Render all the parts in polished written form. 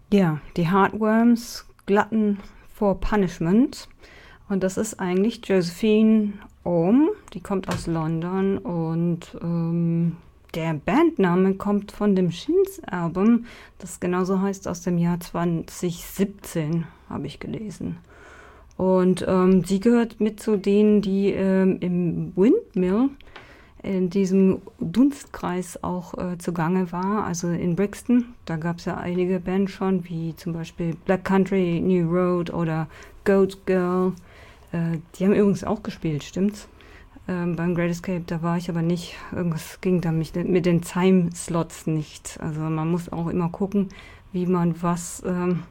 Ja, die Heartworms, Glutton for Punishment. Und das ist eigentlich Josephine Ohm, die kommt aus London und der Bandname kommt von dem Shins-Album, das genauso heißt, aus dem Jahr 2017, habe ich gelesen. Und sie gehört mit zu denen, die im Windmill in diesem Dunstkreis auch zugange war, also in Brixton. Da gab es ja einige Bands schon, wie zum Beispiel Black Country, New Road oder Goat Girl. Die haben übrigens auch gespielt, stimmt's? Beim Great Escape, da war ich aber nicht. Irgendwas ging da mit den Timeslots nicht. Also man muss auch immer gucken, wie man was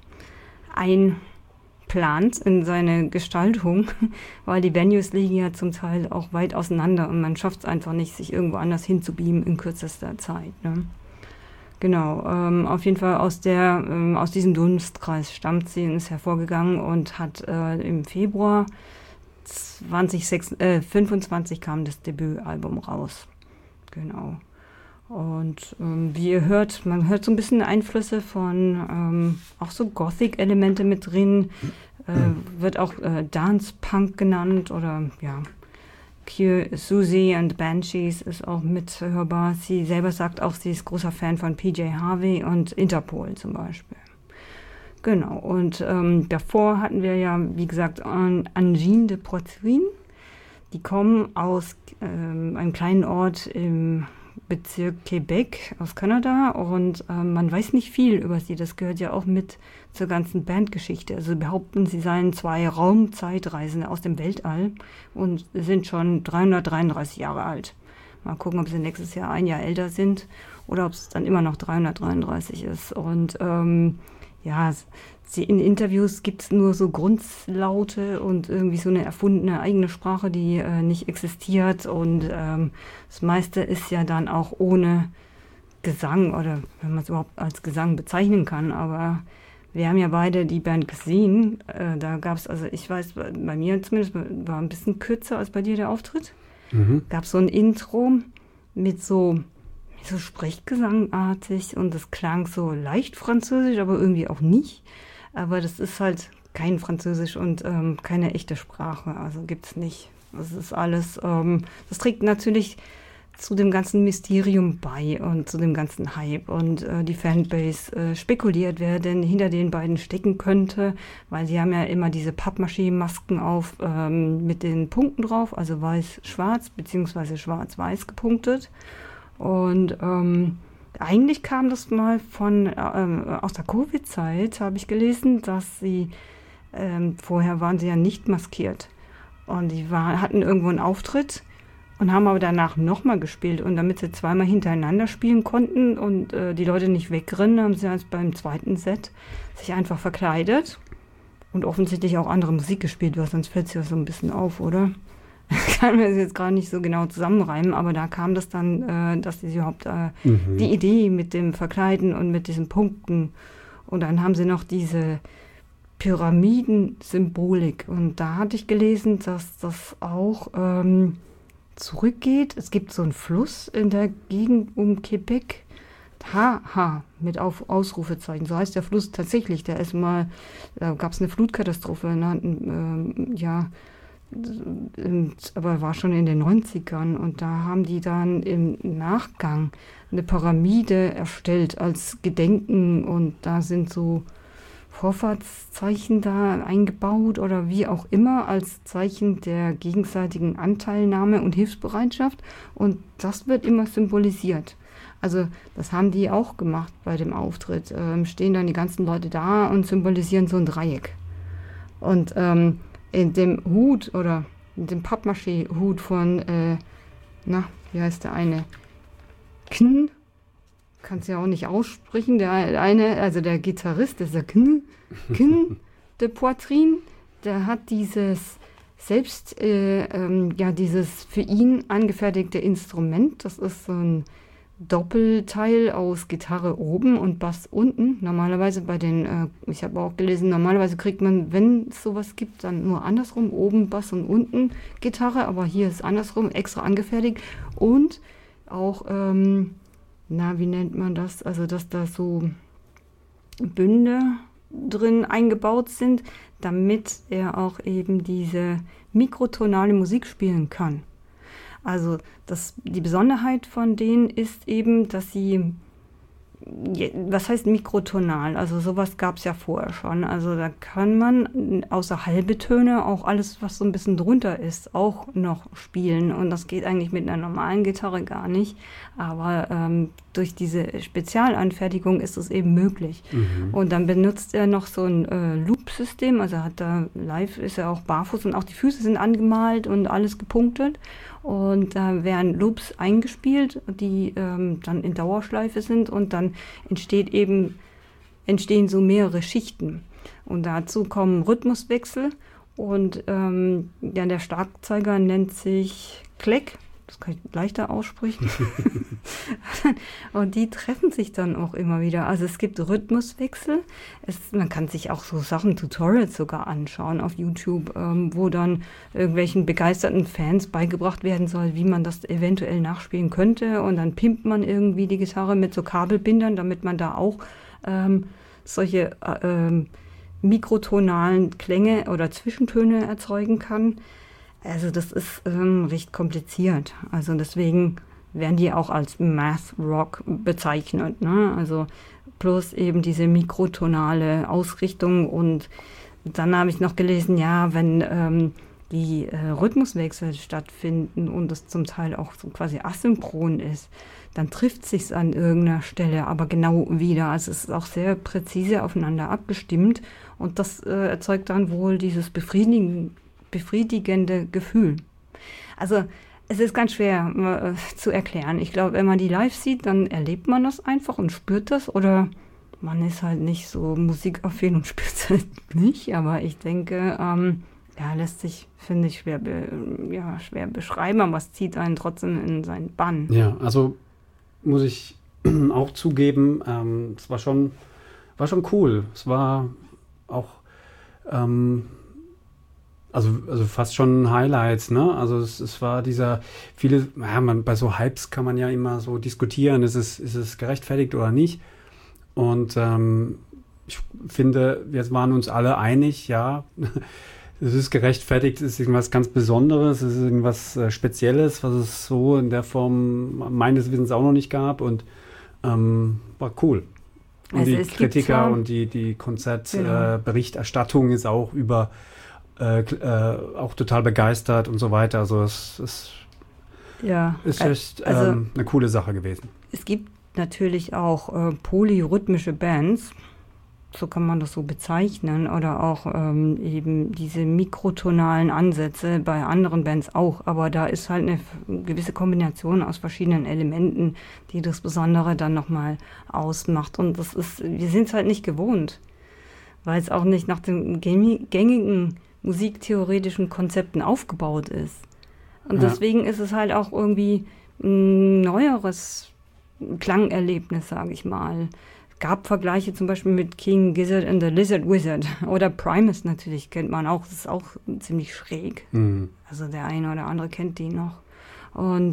einplant in seine Gestaltung, weil die Venues liegen ja zum Teil auch weit auseinander und man schafft es einfach nicht, sich irgendwo anders hinzubeamen in kürzester Zeit. Ne? Genau, auf jeden Fall aus diesem Dunstkreis stammt sie und ist hervorgegangen und hat im Februar 2025 kam das Debütalbum raus. Genau. Und wie ihr hört, man hört so ein bisschen Einflüsse von auch so Gothic-Elemente mit drin. Wird auch Dance Punk genannt oder ja, Susie and Banshees ist auch mithörbar. Sie selber sagt auch, sie ist großer Fan von PJ Harvey und Interpol zum Beispiel. Genau, und davor hatten wir ja, wie gesagt, Angine de Poitrine. Die kommen aus einem kleinen Ort im Bezirk Quebec aus Kanada und man weiß nicht viel über sie. Das gehört ja auch mit zur ganzen Bandgeschichte. Also behaupten, sie seien 2 Raumzeitreisende aus dem Weltall und sind schon 333 Jahre alt. Mal gucken, ob sie nächstes Jahr ein Jahr älter sind oder ob es dann immer noch 333 ist. Und ja, in Interviews gibt es nur so Grundlaute und irgendwie so eine erfundene eigene Sprache, die nicht existiert. Und das meiste ist ja dann auch ohne Gesang oder wenn man es überhaupt als Gesang bezeichnen kann. Aber wir haben ja beide die Band gesehen. Da gab es, also ich weiß, bei mir zumindest war ein bisschen kürzer als bei dir der Auftritt. Gab es so ein Intro mit so Sprechgesangartig und das klang so leicht französisch, aber irgendwie auch nicht. Aber das ist halt kein Französisch und keine echte Sprache, also gibt's nicht. Das ist alles, das trägt natürlich zu dem ganzen Mysterium bei und zu dem ganzen Hype und die Fanbase spekuliert, wer denn hinter den beiden stecken könnte, weil sie haben ja immer diese Pappmaché-Masken auf mit den Punkten drauf, also weiß-schwarz beziehungsweise schwarz-weiß gepunktet. Und eigentlich kam das mal aus der Covid-Zeit, habe ich gelesen, dass sie, vorher waren sie ja nicht maskiert. Und die hatten irgendwo einen Auftritt und haben aber danach nochmal gespielt. Und damit sie zweimal hintereinander spielen konnten und die Leute nicht wegrennen, haben sie jetzt beim zweiten Set sich einfach verkleidet und offensichtlich auch andere Musik gespielt, weil sonst fällt es ja so ein bisschen auf, oder? Kann mir das jetzt gerade nicht so genau zusammenreimen, aber da kam das dann, dass sie überhaupt die Idee mit dem Verkleiden und mit diesen Punkten und dann haben sie noch diese Pyramidensymbolik und da hatte ich gelesen, dass das auch zurückgeht. Es gibt so einen Fluss in der Gegend um Quebec, mit Ausrufezeichen, so heißt der Fluss tatsächlich, da gab es eine Flutkatastrophe, ja, aber war schon in den 90ern und da haben die dann im Nachgang eine Pyramide erstellt als Gedenken und da sind so Vorfahrtszeichen da eingebaut oder wie auch immer als Zeichen der gegenseitigen Anteilnahme und Hilfsbereitschaft und das wird immer symbolisiert. Also das haben die auch gemacht bei dem Auftritt. Stehen dann die ganzen Leute da und symbolisieren so ein Dreieck. Und in dem Hut oder in dem Pappmaché-Hut von, wie heißt der eine? Kannst ja auch nicht aussprechen. Der eine, also der Gitarrist, das ist der Kn de Poitrine, der hat dieses dieses für ihn angefertigte Instrument. Das ist so ein Doppelteil aus Gitarre oben und Bass unten. Normalerweise ich habe auch gelesen, normalerweise kriegt man, wenn es sowas gibt, dann nur andersrum, oben Bass und unten Gitarre, aber hier ist andersrum, extra angefertigt und auch, wie nennt man das? Also, dass da so Bünde drin eingebaut sind, damit er auch eben diese mikrotonale Musik spielen kann. Also die Besonderheit von denen ist eben, dass sie, was heißt mikrotonal? Also sowas gab es ja vorher schon. Also da kann man außer halbe Töne auch alles, was so ein bisschen drunter ist, auch noch spielen. Und das geht eigentlich mit einer normalen Gitarre gar nicht. Aber durch diese Spezialanfertigung ist es eben möglich. Mhm. Und dann benutzt er noch so ein Loop-System. Also live ist er auch barfuß und auch die Füße sind angemalt und alles gepunktet. Und da werden Loops eingespielt, die dann in Dauerschleife sind und dann entstehen so mehrere Schichten. Und dazu kommen Rhythmuswechsel und der Schlagzeuger nennt sich Kleck. Das kann ich leichter aussprechen. Und die treffen sich dann auch immer wieder. Also es gibt Rhythmuswechsel. Man kann sich auch so Tutorials sogar anschauen auf YouTube, wo dann irgendwelchen begeisterten Fans beigebracht werden soll, wie man das eventuell nachspielen könnte. Und dann pimpt man irgendwie die Gitarre mit so Kabelbindern, damit man da auch solche mikrotonalen Klänge oder Zwischentöne erzeugen kann. Also das ist recht kompliziert. Also deswegen werden die auch als Math Rock bezeichnet. Ne? Also plus eben diese mikrotonale Ausrichtung. Und dann habe ich noch gelesen, ja, wenn die Rhythmuswechsel stattfinden und das zum Teil auch so quasi asynchron ist, dann trifft es sich an irgendeiner Stelle aber genau wieder. Also es ist auch sehr präzise aufeinander abgestimmt und das erzeugt dann wohl dieses befriedigende Gefühl. Also es ist ganz schwer zu erklären. Ich glaube, wenn man die live sieht, dann erlebt man das einfach und spürt das. Oder man ist halt nicht so musikaffin und spürt es halt nicht. Aber ich denke, lässt sich, finde ich, schwer beschreiben. Aber es zieht einen trotzdem in seinen Bann. Ja, also muss ich auch zugeben, es war schon cool. Es war auch also fast schon Highlights, ne? Also es war bei so Hypes kann man ja immer so diskutieren, ist es gerechtfertigt oder nicht. Und ich finde, wir waren uns alle einig, ja, es ist gerechtfertigt, es ist irgendwas ganz Besonderes, es ist irgendwas Spezielles, was es so in der Form meines Wissens auch noch nicht gab und war cool. Und also die Kritiker und die Konzertberichterstattung ist auch auch total begeistert und so weiter. Also es ist echt eine coole Sache gewesen. Es gibt natürlich auch polyrhythmische Bands, so kann man das so bezeichnen, oder auch eben diese mikrotonalen Ansätze bei anderen Bands auch. Aber da ist halt eine gewisse Kombination aus verschiedenen Elementen, die das Besondere dann nochmal ausmacht. Und wir sind es halt nicht gewohnt, weil es auch nicht nach den gängigen musiktheoretischen Konzepten aufgebaut ist. Und deswegen ist es halt auch irgendwie ein neueres Klangerlebnis, sage ich mal. Es gab Vergleiche zum Beispiel mit King Gizzard and the Lizard Wizard oder Primus natürlich, kennt man auch. Das ist auch ziemlich schräg. Mhm. Also der eine oder andere kennt die noch. Und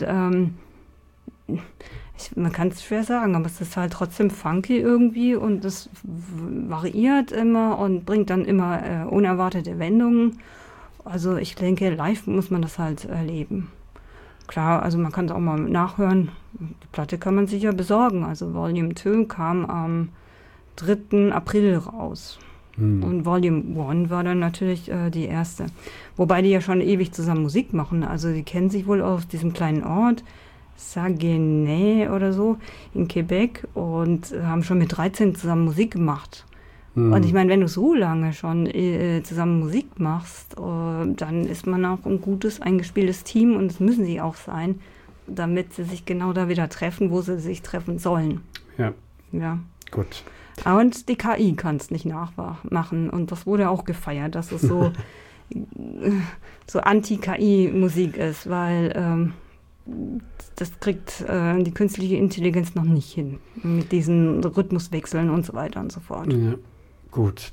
man kann es schwer sagen, aber es ist halt trotzdem funky irgendwie und es variiert immer und bringt dann immer unerwartete Wendungen. Also ich denke, live muss man das halt erleben. Klar, also man kann es auch mal nachhören. Die Platte kann man sicher besorgen. Also Volume 2 kam am 3. April raus. Und Volume 1 war dann natürlich die erste. Wobei die ja schon ewig zusammen Musik machen. Also die kennen sich wohl aus diesem kleinen Ort Saguenay oder so in Quebec und haben schon mit 13 zusammen Musik gemacht. Und ich meine, wenn du so lange schon zusammen Musik machst, dann ist man auch ein gutes, eingespieltes Team und das müssen sie auch sein, damit sie sich genau da wieder treffen, wo sie sich treffen sollen. Ja. Gut. Und die KI kann es nicht nachmachen und das wurde auch gefeiert, dass es so Anti-KI-Musik ist, weil das kriegt die künstliche Intelligenz noch nicht hin mit diesen Rhythmuswechseln und so weiter und so fort. Ja, gut.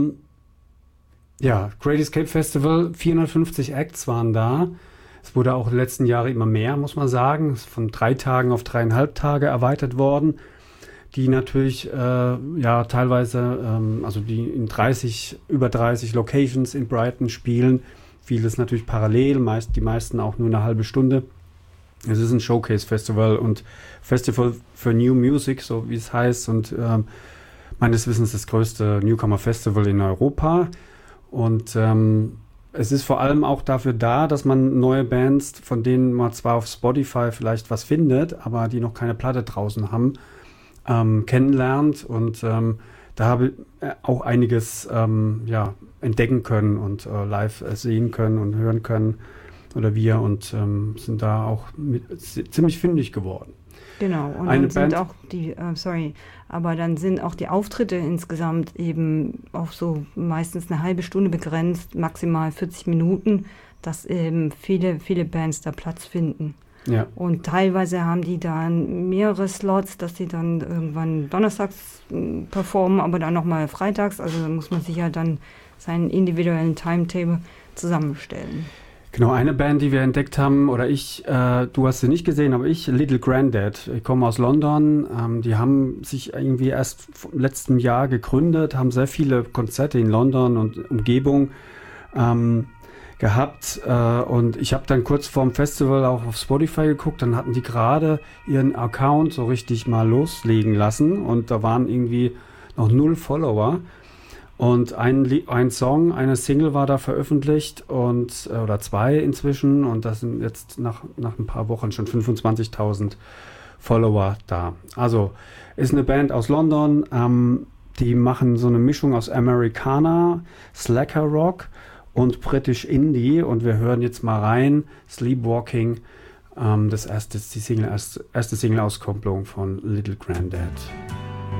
Great Escape Festival, 450 Acts waren da. Es wurde auch in den letzten Jahren immer mehr, muss man sagen. Es ist von 3 Tagen auf 3,5 Tage erweitert worden. die natürlich teilweise, also die in über 30 Locations in Brighton spielen. Vieles natürlich parallel, die meisten auch nur eine halbe Stunde. Es ist ein Showcase-Festival und Festival für New Music, so wie es heißt, und meines Wissens das größte Newcomer-Festival in Europa. Und es ist vor allem auch dafür da, dass man neue Bands, von denen man zwar auf Spotify vielleicht was findet, aber die noch keine Platte draußen haben, kennenlernt. Und da habe ich auch einiges entdecken können und live sehen können und hören können. Oder wir und sind da auch ziemlich fündig geworden. Genau, und dann sind auch dann sind auch die Auftritte insgesamt eben auf so meistens eine halbe Stunde begrenzt, maximal 40 Minuten, dass eben viele, viele Bands da Platz finden. Ja. Und teilweise haben die dann mehrere Slots, dass die dann irgendwann donnerstags performen, aber dann nochmal freitags, also da muss man sich ja dann seinen individuellen Timetable zusammenstellen. Genau, eine Band, die wir entdeckt haben, oder du hast sie nicht gesehen, aber Little Grandad. Ich komme aus London. Die haben sich irgendwie erst im letzten Jahr gegründet, haben sehr viele Konzerte in London und Umgebung gehabt. Und ich habe dann kurz vorm Festival auch auf Spotify geguckt. Dann hatten die gerade ihren Account so richtig mal loslegen lassen. Und da waren irgendwie noch 0 Follower. Und ein Song, eine Single war da veröffentlicht oder 2 inzwischen, und das sind jetzt nach ein paar Wochen schon 25.000 Follower da. Also ist eine Band aus London, die machen so eine Mischung aus Americana, Slacker Rock und British Indie, und wir hören jetzt mal rein, Sleepwalking, die erste Single-Auskopplung von Little Grandad.